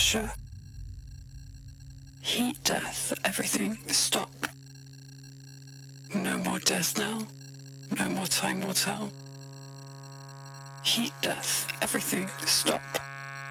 pressure. Heat death, everything stop. No more death now. No more time will tell. Heat death, everything stop.